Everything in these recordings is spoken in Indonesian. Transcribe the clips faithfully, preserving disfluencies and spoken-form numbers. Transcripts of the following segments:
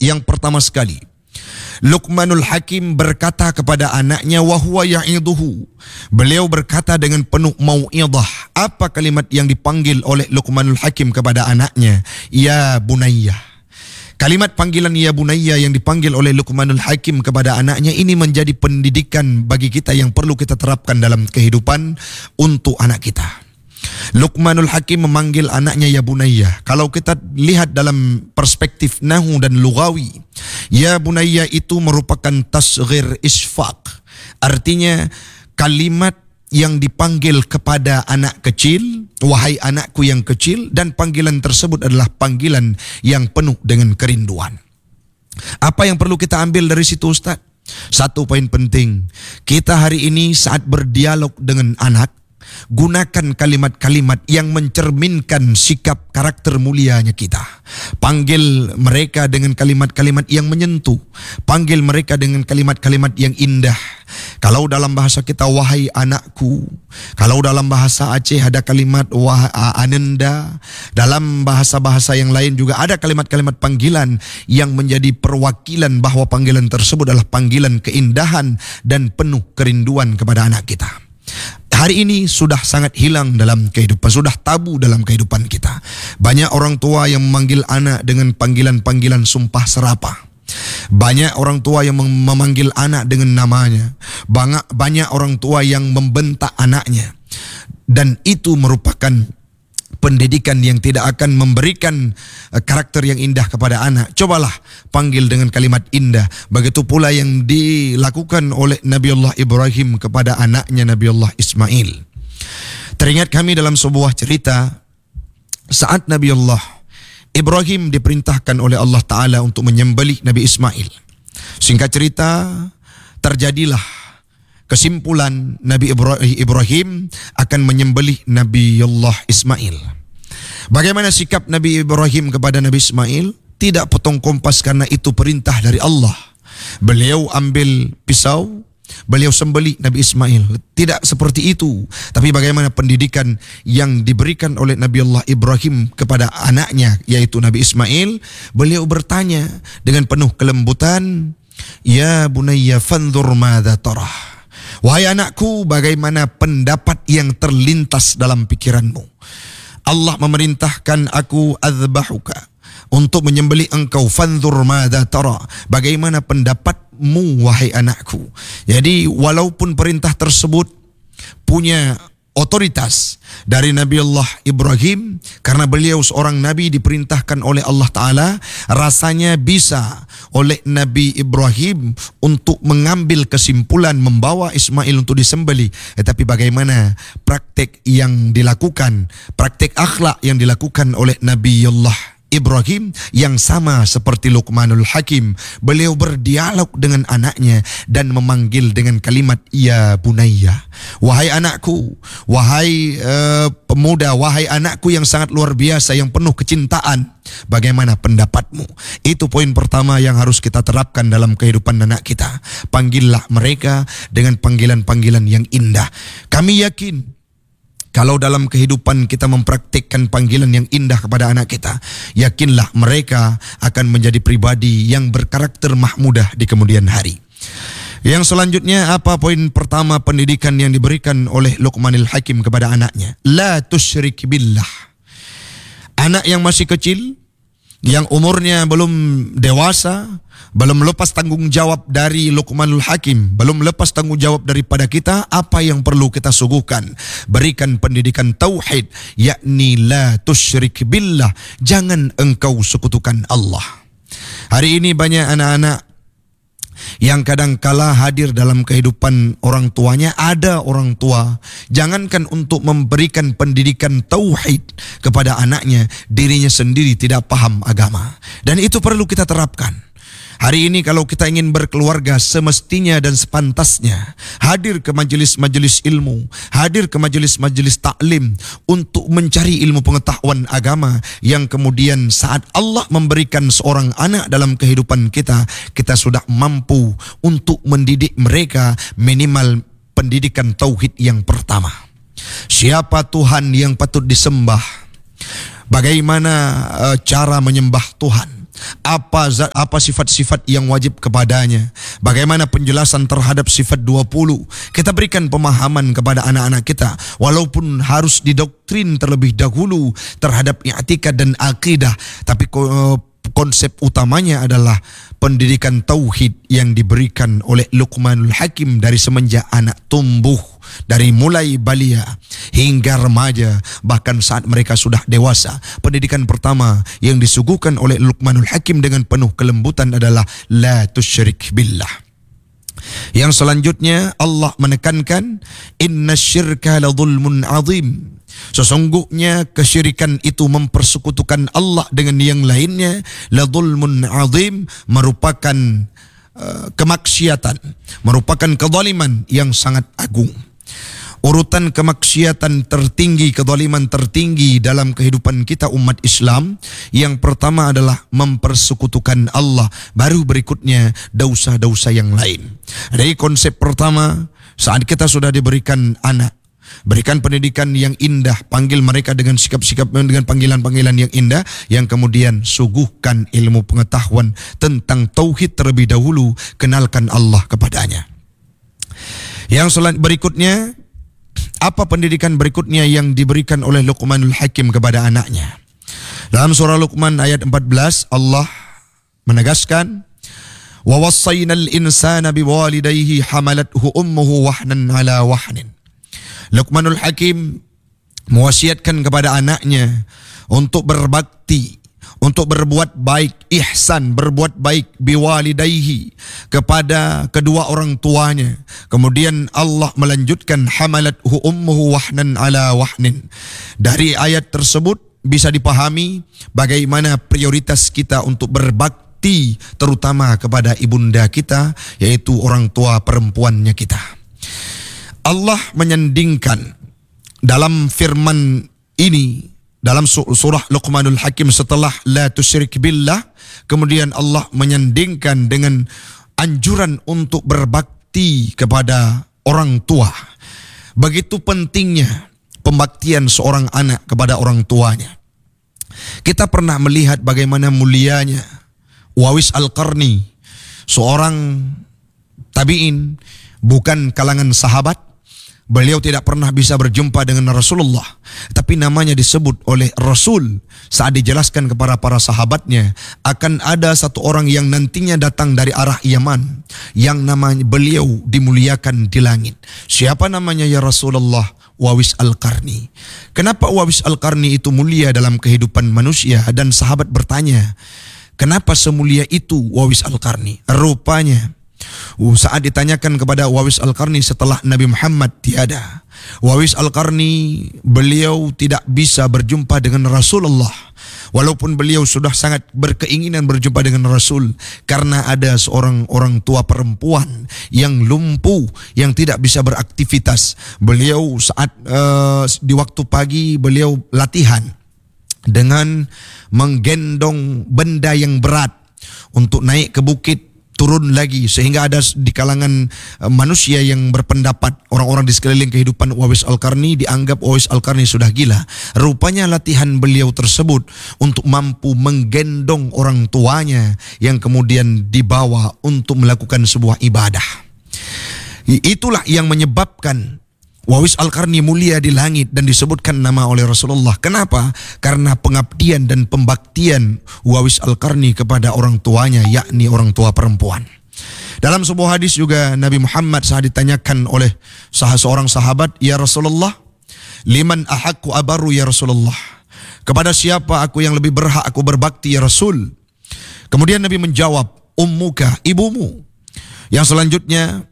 Yang pertama sekali, Luqmanul Hakim berkata kepada anaknya, wa huwa ya'iduhu. Beliau berkata dengan penuh mau'idhah. Apa kalimat yang dipanggil oleh Luqmanul Hakim kepada anaknya? Ya bunayya. Kalimat panggilan ya bunayya yang dipanggil oleh Luqmanul Hakim kepada anaknya ini menjadi pendidikan bagi kita yang perlu kita terapkan dalam kehidupan untuk anak kita. Luqmanul Hakim memanggil anaknya ya bunayya. Kalau kita lihat dalam perspektif nahu dan lugawi, ya bunayya itu merupakan tasghir isfaq. Artinya kalimat yang dipanggil kepada anak kecil, wahai anakku yang kecil, dan panggilan tersebut adalah panggilan yang penuh dengan kerinduan. Apa yang perlu kita ambil dari situ, Ustaz? Satu poin penting. Kita hari ini saat berdialog dengan anak, gunakan kalimat-kalimat yang mencerminkan sikap karakter mulianya kita. Panggil mereka dengan kalimat-kalimat yang menyentuh. Panggil mereka dengan kalimat-kalimat yang indah. Kalau dalam bahasa kita, wahai anakku. Kalau dalam bahasa Aceh ada kalimat wah ananda. Dalam bahasa-bahasa yang lain juga ada kalimat-kalimat panggilan yang menjadi perwakilan bahwa panggilan tersebut adalah panggilan keindahan dan penuh kerinduan kepada anak kita. Hari ini sudah sangat hilang dalam kehidupan, sudah tabu dalam kehidupan kita. Banyak orang tua yang memanggil anak dengan panggilan-panggilan sumpah serapah. Banyak orang tua yang memanggil anak dengan namanya. Banyak, banyak orang tua yang membentak anaknya. Dan itu merupakan pendidikan yang tidak akan memberikan karakter yang indah kepada anak. Cobalah panggil dengan kalimat indah. Begitu pula yang dilakukan oleh Nabiullah Ibrahim kepada anaknya Nabiullah Ismail. Teringat kami dalam sebuah cerita saat Nabiullah Ibrahim diperintahkan oleh Allah Ta'ala untuk menyembelih Nabi Ismail. Singkat cerita, terjadilah kesimpulan Nabi Ibrahim akan menyembelih Nabiullah Ismail. Bagaimana sikap Nabi Ibrahim kepada Nabi Ismail? Tidak potong kompas karena itu perintah dari Allah. Beliau ambil pisau, beliau sembelih Nabi Ismail. Tidak seperti itu. Tapi bagaimana pendidikan yang diberikan oleh Nabiullah Ibrahim kepada anaknya, yaitu Nabi Ismail. Beliau bertanya dengan penuh kelembutan, ya bunayya fanzur madza tarah. Wahai anakku, bagaimana pendapat yang terlintas dalam pikiranmu? Allah memerintahkan aku azbahuka, untuk menyembelih engkau. Fanzur madza tara. Bagaimana pendapatmu, wahai anakku? Jadi walaupun perintah tersebut punya otoritas dari Nabiullah Ibrahim, karena beliau seorang Nabi diperintahkan oleh Allah Ta'ala, rasanya bisa oleh Nabi Ibrahim untuk mengambil kesimpulan membawa Ismail untuk disembelih. Tetapi bagaimana praktek yang dilakukan, praktek akhlak yang dilakukan oleh Nabiullah Ibrahim yang sama seperti Luqmanul Hakim. Beliau berdialog dengan anaknya dan memanggil dengan kalimat ya bunayya. Wahai anakku, wahai uh, pemuda, wahai anakku yang sangat luar biasa, yang penuh kecintaan. Bagaimana pendapatmu? Itu poin pertama yang harus kita terapkan dalam kehidupan anak kita. Panggillah mereka dengan panggilan-panggilan yang indah. Kami yakin kalau dalam kehidupan kita mempraktikkan panggilan yang indah kepada anak kita, yakinlah mereka akan menjadi pribadi yang berkarakter mahmudah di kemudian hari. Yang selanjutnya, apa poin pertama pendidikan yang diberikan oleh Luqmanul Hakim kepada anaknya? La tusyrik billah. Anak yang masih kecil, yang umurnya belum dewasa, belum lepas tanggung jawab dari Luqmanul Hakim, belum lepas tanggung jawab daripada kita, apa yang perlu kita suguhkan? Berikan pendidikan tauhid, yakni la tusyrik billah, jangan engkau sekutukan Allah. Hari ini banyak anak-anak yang kadang kala hadir dalam kehidupan orang tuanya. Ada orang tua, jangankan untuk memberikan pendidikan tauhid kepada anaknya, dirinya sendiri tidak paham agama. Dan itu perlu kita terapkan. Hari ini kalau kita ingin berkeluarga, semestinya dan sepantasnya hadir ke majelis-majelis ilmu, hadir ke majelis-majelis taklim untuk mencari ilmu pengetahuan agama, yang kemudian saat Allah memberikan seorang anak dalam kehidupan kita, kita sudah mampu untuk mendidik mereka minimal pendidikan tauhid yang pertama. Siapa Tuhan yang patut disembah? Bagaimana uh, cara menyembah Tuhan? Apa zat, apa sifat-sifat yang wajib kepadanya, bagaimana penjelasan terhadap sifat dua puluh. Kita berikan pemahaman kepada anak-anak kita, walaupun harus didoktrin terlebih dahulu terhadap i'tikad dan akidah, tapi konsep utamanya adalah pendidikan tauhid yang diberikan oleh Luqmanul Hakim dari semenjak anak tumbuh, dari mulai balia hingga remaja, bahkan saat mereka sudah dewasa. Pendidikan pertama yang disuguhkan oleh Luqmanul Hakim dengan penuh kelembutan adalah la tusyrik billah. Yang selanjutnya Allah menekankan inna syirka la zulmun azim. Sesungguhnya kesyirikan itu mempersekutukan Allah dengan yang lainnya, la zulmun azim, merupakan uh, kemaksiatan, merupakan kezaliman yang sangat agung. Urutan kemaksiatan tertinggi, kezaliman tertinggi dalam kehidupan kita umat Islam, yang pertama adalah mempersekutukan Allah, baru berikutnya dosa-dosa yang lain. Dari konsep pertama, saat kita sudah diberikan anak, berikan pendidikan yang indah, panggil mereka dengan sikap-sikap, dengan panggilan-panggilan yang indah, yang kemudian suguhkan ilmu pengetahuan tentang tauhid terlebih dahulu, kenalkan Allah kepadanya. Yang selanjutnya berikutnya, apa pendidikan berikutnya yang diberikan oleh Luqmanul Hakim kepada anaknya? Dalam surah Luqman ayat empat belas, Allah menegaskan, wa wassaynal insana biwalidayhi hamalathu ummuhu wahnan ala wahnin. Luqmanul Hakim mewasiatkan kepada anaknya untuk berbakti, untuk berbuat baik, ihsan, berbuat baik biwalidayhi, kepada kedua orang tuanya. Kemudian Allah melanjutkan hamalathu ummuhu wahnan ala wahnin. Dari ayat tersebut bisa dipahami bagaimana prioritas kita untuk berbakti terutama kepada ibunda kita, yaitu orang tua perempuannya kita. Allah menyandingkan dalam firman ini, dalam surah Luqmanul Hakim, setelah la tusyrik billah, kemudian Allah menyandingkan dengan anjuran untuk berbakti kepada orang tua. Begitu pentingnya pembaktian seorang anak kepada orang tuanya. Kita pernah melihat bagaimana mulianya Uwais Al-Qarni, seorang tabi'in, bukan kalangan sahabat. Beliau tidak pernah bisa berjumpa dengan Rasulullah, tapi namanya disebut oleh Rasul saat dijelaskan kepada para sahabatnya, akan ada satu orang yang nantinya datang dari arah Yaman, yang namanya beliau dimuliakan di langit. Siapa namanya ya Rasulullah? Uwais Al-Qarni. Kenapa Uwais Al-Qarni itu mulia dalam kehidupan manusia? Dan sahabat bertanya, kenapa semulia itu Uwais Al-Qarni? Rupanya saat ditanyakan kepada Uwais Al-Qarni setelah Nabi Muhammad tiada, Uwais Al-Qarni beliau tidak bisa berjumpa dengan Rasulullah, walaupun beliau sudah sangat berkeinginan berjumpa dengan Rasul, karena ada seorang orang tua perempuan yang lumpuh, yang tidak bisa beraktivitas. Beliau saat uh, di waktu pagi beliau latihan dengan menggendong benda yang berat untuk naik ke bukit, turun lagi, sehingga ada di kalangan uh, manusia yang berpendapat, orang-orang di sekeliling kehidupan Uwais Al-Qarni dianggap Uwais Al-Qarni sudah gila. Rupanya latihan beliau tersebut untuk mampu menggendong orang tuanya yang kemudian dibawa untuk melakukan sebuah ibadah. Itulah yang menyebabkan Uwais Al-Qarni mulia di langit dan disebutkan nama oleh Rasulullah. Kenapa? Karena pengabdian dan pembaktian Uwais Al-Qarni kepada orang tuanya, yakni orang tua perempuan. Dalam sebuah hadis juga Nabi Muhammad saat ditanyakan oleh salah seorang sahabat, ya Rasulullah, liman ahaqqu abaru ya Rasulullah, kepada siapa aku yang lebih berhak aku berbakti ya Rasul? Kemudian Nabi menjawab, ummuka, ibumu. Yang selanjutnya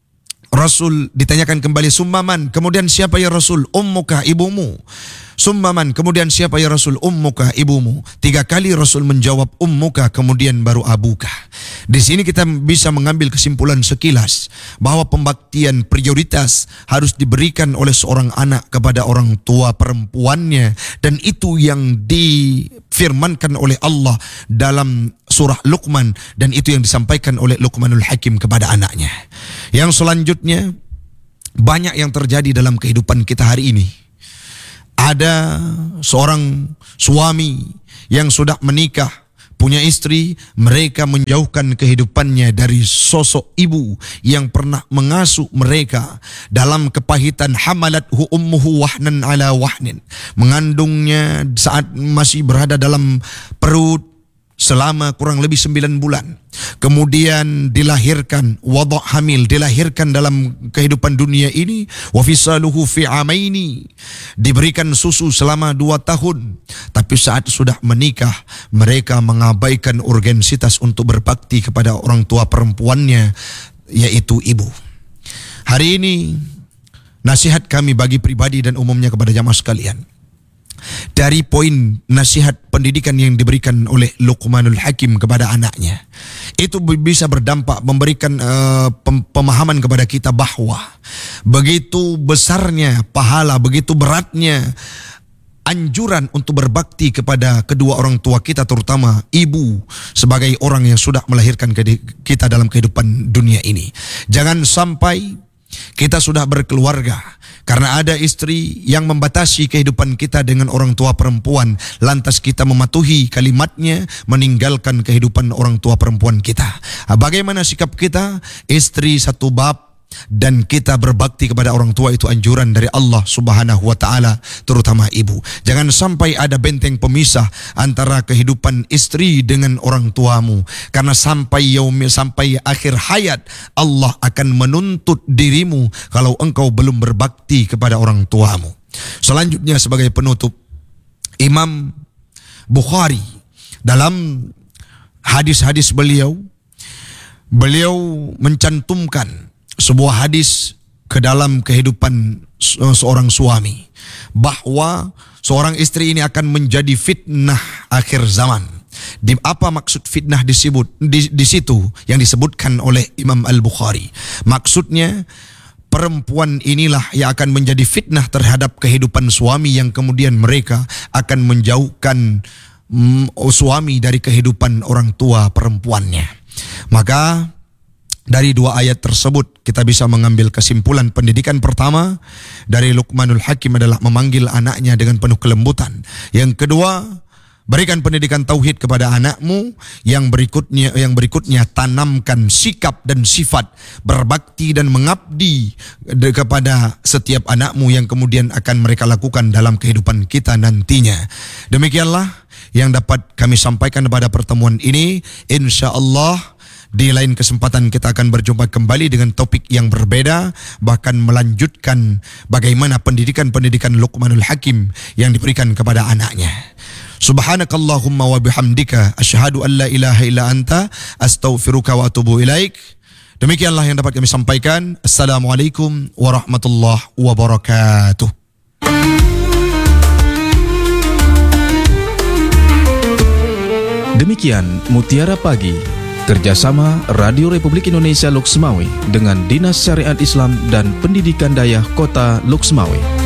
Rasul ditanyakan kembali, summaman, kemudian siapa ya Rasul? Ummuka, ibumu. Summaman, kemudian siapa ya Rasul? Ummuka, ibumu. Tiga kali Rasul menjawab ummuka, kemudian baru abuka. Di sini kita bisa mengambil kesimpulan sekilas bahwa pembaktian prioritas harus diberikan oleh seorang anak kepada orang tua perempuannya, dan itu yang difirmankan oleh Allah dalam surah Luqman, dan itu yang disampaikan oleh Luqmanul Hakim kepada anaknya. Yang selanjutnya, banyak yang terjadi dalam kehidupan kita hari ini. Ada seorang suami yang sudah menikah, punya istri, mereka menjauhkan kehidupannya dari sosok ibu yang pernah mengasuh mereka dalam kepahitan. Hamalathu ummuhu wahnan ala wahnin, mengandungnya saat masih berada dalam perut selama kurang lebih sembilan bulan. Kemudian dilahirkan, wada' hamil, dilahirkan dalam kehidupan dunia ini. Wa fisaluhu fi amaini, diberikan susu selama dua tahun. Tapi saat sudah menikah, mereka mengabaikan urgensitas untuk berbakti kepada orang tua perempuannya, yaitu ibu. Hari ini nasihat kami bagi pribadi dan umumnya kepada jamaah sekalian, dari poin nasihat pendidikan yang diberikan oleh Luqmanul Hakim kepada anaknya, itu bisa berdampak memberikan uh, pemahaman kepada kita bahwa begitu besarnya pahala, begitu beratnya anjuran untuk berbakti kepada kedua orang tua kita, terutama ibu sebagai orang yang sudah melahirkan kita dalam kehidupan dunia ini. Jangan sampai kita sudah berkeluarga, karena ada istri yang membatasi kehidupan kita dengan orang tua perempuan, lantas kita mematuhi kalimatnya, meninggalkan kehidupan orang tua perempuan kita. Bagaimana sikap kita? Istri satu bab, dan kita berbakti kepada orang tua itu anjuran dari Allah Subhanahu wa taala, terutama ibu. Jangan sampai ada benteng pemisah antara kehidupan istri dengan orang tuamu, karena sampai yaum sampai akhir hayat Allah akan menuntut dirimu kalau engkau belum berbakti kepada orang tuamu. Selanjutnya sebagai penutup, Imam Bukhari dalam hadis-hadis beliau beliau mencantumkan sebuah hadis ke dalam kehidupan seorang suami, bahwa seorang istri ini akan menjadi fitnah akhir zaman. Di apa maksud fitnah disebut di, di situ yang disebutkan oleh Imam Al-Bukhari? Maksudnya perempuan inilah yang akan menjadi fitnah terhadap kehidupan suami, yang kemudian mereka akan menjauhkan mm, suami dari kehidupan orang tua perempuannya. Maka dari dua ayat tersebut kita bisa mengambil kesimpulan pendidikan pertama dari Luqmanul Hakim adalah memanggil anaknya dengan penuh kelembutan. Yang kedua, berikan pendidikan tauhid kepada anakmu. Yang berikutnya, yang berikutnya tanamkan sikap dan sifat berbakti dan mengabdi kepada setiap anakmu yang kemudian akan mereka lakukan dalam kehidupan kita nantinya. Demikianlah yang dapat kami sampaikan pada pertemuan ini. Insya Allah di lain kesempatan kita akan berjumpa kembali dengan topik yang berbeda, bahkan melanjutkan bagaimana pendidikan-pendidikan Luqmanul Hakim yang diberikan kepada anaknya. Subhanakallahumma wa bihamdika asyhadu an la ilaha illa anta astaghfiruka wa atubu ilaik. Demikianlah yang dapat kami sampaikan. Assalamualaikum warahmatullahi wabarakatuh. Demikian Mutiara Pagi, kerjasama Radio Republik Indonesia Loksmawe dengan Dinas Syariat Islam dan Pendidikan Dayah Kota Loksmawe.